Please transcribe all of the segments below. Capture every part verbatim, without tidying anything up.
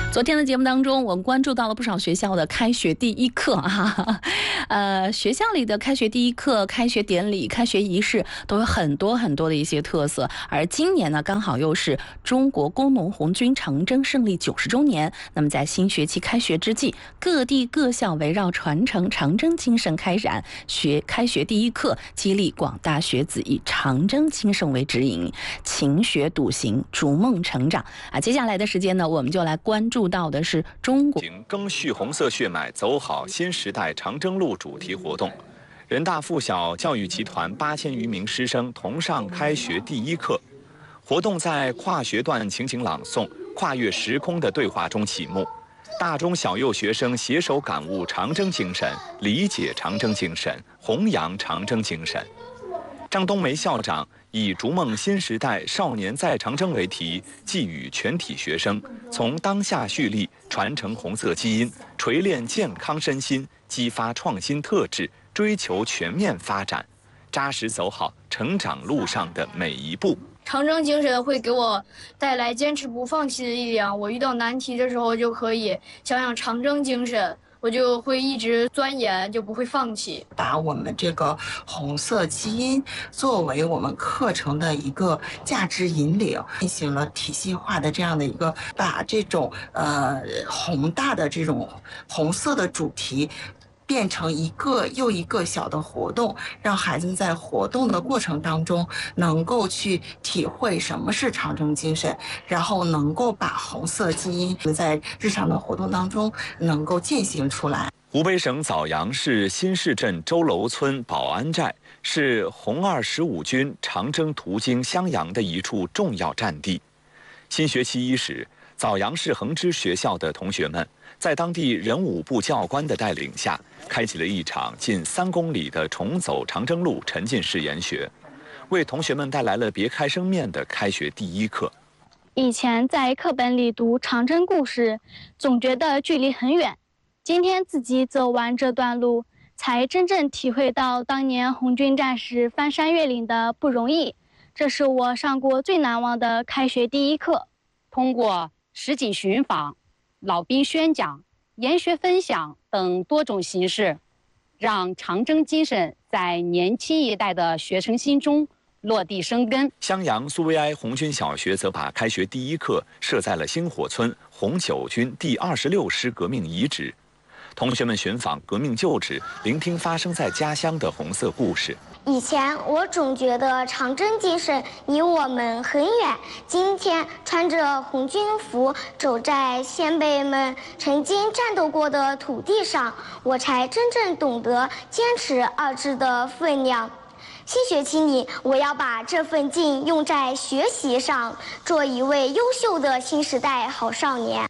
昨天的节目当中，我们关注到了不少学校的开学第一课啊，呃，学校里的开学第一课、开学典礼、开学仪式都有很多很多的一些特色。而今年呢，刚好又是中国工农红军长征胜利九十周年。那么在新学期开学之际，各地各校围绕传承长征精神开展学开学第一课，激励广大学子以长征精神为指引，勤学笃行，逐梦成长啊。接下来的时间呢，我们就来关注到的是中国赓续红色血脉，走好新时代长征路主题活动。人大附小教育集团八千余名师生同上开学第一课。活动在跨学段情景朗诵、跨越时空的对话中启幕。大中小幼学生携手感悟长征精神，理解长征精神，弘扬长征精神。张冬梅校长以“逐梦新时代，少年在长征”为题，寄语全体学生，从当下蓄力，传承红色基因，锤炼健康身心，激发创新特质，追求全面发展，扎实走好成长路上的每一步。 长征精神会给我带来坚持不放弃的力量，我遇到难题的时候就可以想想长征精神，我就会一直钻研，就不会放弃。 把我们这个红色基因作为我们课程的一个价值引领，进行了体系化的这样的一个，把这种呃宏大的这种红色的主题变成一个又一个小的活动，让孩子在活动的过程当中能够去体会什么是长征精神，然后能够把红色基因在日常的活动当中能够践行出来。 湖北省枣阳市新市镇周楼村保安寨是红二十五军长征途经襄阳的一处重要战地。新学期伊始，枣阳市恒知学校的同学们在当地人武部教官的带领下，开启了一场近三公里的重走长征路沉浸式研学，为同学们带来了别开生面的开学第一课。 以前在课本里读长征故事，总觉得距离很远，今天自己走完这段路，才真正体会到当年红军战士翻山越岭的不容易。这是我上过最难忘的开学第一课。 通过实景寻访、老兵宣讲、研学分享等多种形式，让长征精神在年轻一代的学生心中落地生根。 襄阳苏维埃红军小学则把开学第一课设在了星火村红九军第二十六师革命遗址，同学们寻访革命旧址，聆听发生在家乡的红色故事。 以前我总觉得长征精神离我们很远，今天穿着红军服走在先辈们曾经战斗过的土地上，我才真正懂得坚持二字的分量。新学期里，我要把这份劲用在学习上，做一位优秀的新时代好少年。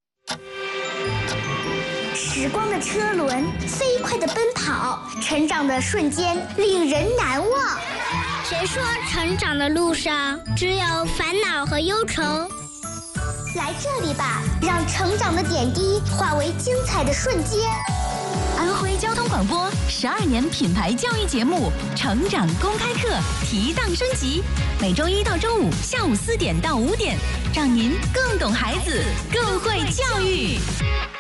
时光的车轮飞快地奔跑，成长的瞬间令人难忘。 谁说成长的路上只有烦恼和忧愁？ 来这里吧，让成长的点滴化为精彩的瞬间。 安徽交通广播十二年品牌教育节目《成长公开课》提档升级，每周一到周五下午四点到五点，让您更懂孩子，更会教育。